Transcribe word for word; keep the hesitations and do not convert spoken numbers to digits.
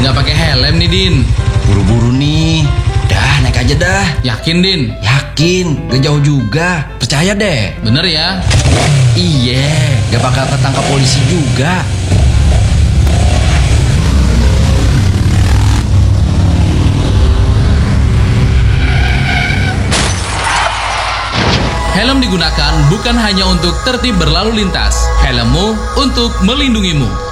Nggak pakai helm nih, Din. Buru-buru nih. Dah, naik aja dah. Yakin, Din? Yakin, gak jauh juga. Percaya deh. Bener ya? Iya, gak bakal ketangkap polisi juga. Helm digunakan bukan hanya untuk tertib berlalu lintas. Helmmu untuk melindungimu.